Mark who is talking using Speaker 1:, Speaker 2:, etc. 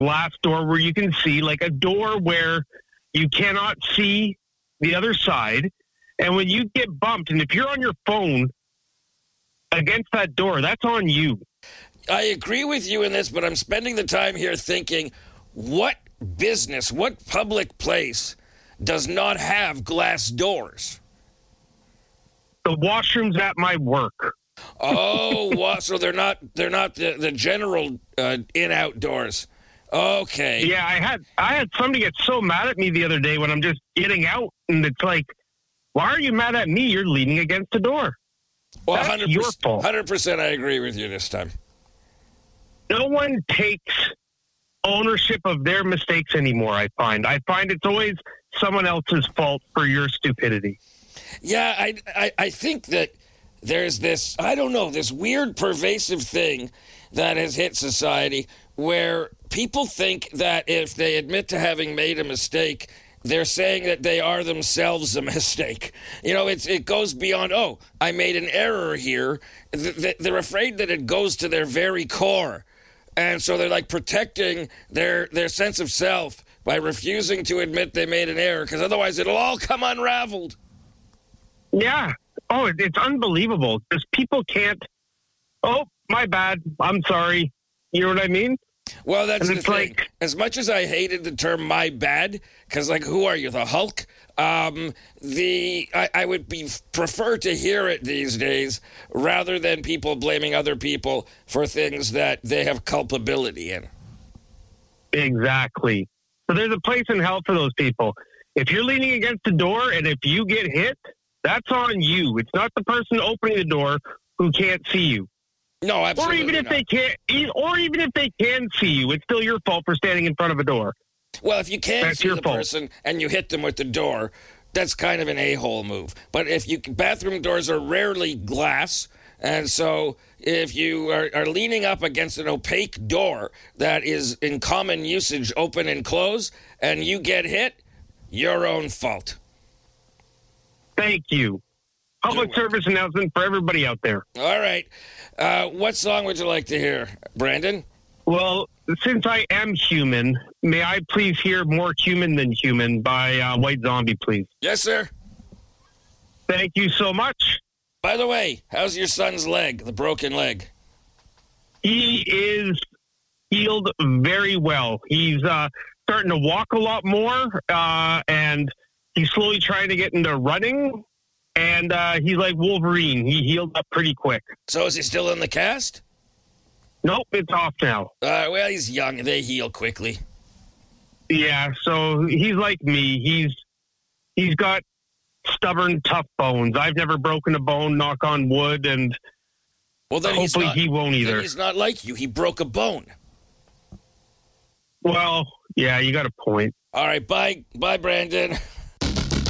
Speaker 1: glass door where you can see, like a door where you cannot see the other side. And when you get bumped, and if you're on your phone against that door, that's on you.
Speaker 2: I agree with you in this, but I'm spending the time here thinking, what business, what public place does not have glass doors?
Speaker 1: The washrooms at my work.
Speaker 2: Oh, so they're not the general in-out doors. Okay.
Speaker 1: Yeah, I had somebody get so mad at me the other day when I'm just getting out, and it's like, why are you mad at me? You're leaning against the door.
Speaker 2: Well,
Speaker 1: That's
Speaker 2: 100%,
Speaker 1: your fault.
Speaker 2: 100% I agree with you this time.
Speaker 1: No one takes ownership of their mistakes anymore, I find. I find it's always someone else's fault for your stupidity.
Speaker 2: Yeah, I think that there's this, I don't know, this weird pervasive thing that has hit society where people think that if they admit to having made a mistake, they're saying that they are themselves a mistake. You know, it goes beyond, oh, I made an error here. They're afraid that it goes to their very core. And so they're like protecting their sense of self by refusing to admit they made an error, because otherwise it'll all come unraveled.
Speaker 1: Yeah. Oh, it's unbelievable. Because people can't, oh, my bad, I'm sorry. You know what I mean?
Speaker 2: Well, that's
Speaker 1: and
Speaker 2: the thing. Like, as much as I hated the term "my bad," because, like, who are you, the Hulk? I would prefer to hear it these days rather than people blaming other people for things that they have culpability in.
Speaker 1: Exactly. So there's a place in hell for those people. If you're leaning against the door and if you get hit, that's on you. It's not the person opening the door who can't see you.
Speaker 2: No, absolutely.
Speaker 1: Or even if they can't, or even if they can see you, it's still your fault for standing in front of a door.
Speaker 2: Well, if you can't see the person and you hit them with the door, that's kind of an a-hole move. But bathroom doors are rarely glass, and so if you are leaning up against an opaque door that is in common usage, open and close, and you get hit, your own fault.
Speaker 1: Thank you. Public service announcement for everybody out there.
Speaker 2: All right. What song would you like to hear, Brandon?
Speaker 1: Well, since I am human, may I please hear More Human Than Human by White Zombie, please?
Speaker 2: Yes, sir.
Speaker 1: Thank you so much.
Speaker 2: By the way, how's your son's leg, the broken leg?
Speaker 1: He is healed very well. He's starting to walk a lot more, and he's slowly trying to get into running. And he's like Wolverine. He healed up pretty quick.
Speaker 2: So is he still in the cast?
Speaker 1: Nope, it's off now.
Speaker 2: Well, he's young. They heal quickly.
Speaker 1: Yeah, so he's like me. He's got stubborn, tough bones. I've never broken a bone, knock on wood, and
Speaker 2: then
Speaker 1: hopefully he won't either.
Speaker 2: Then he's not like you. He broke a bone.
Speaker 1: Well, yeah, you got a point.
Speaker 2: All right, bye, Brandon.